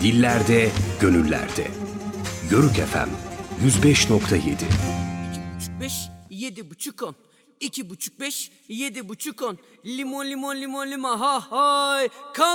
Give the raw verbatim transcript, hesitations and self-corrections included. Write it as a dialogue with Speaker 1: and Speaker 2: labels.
Speaker 1: Dillerde, gönüllerde. Yörük F M yüz beş nokta yedi.
Speaker 2: Buçuk beş, yedi buçuk on. İki buçuk beş, yedi buçuk on. Limon limon limon limon ha hay. Kan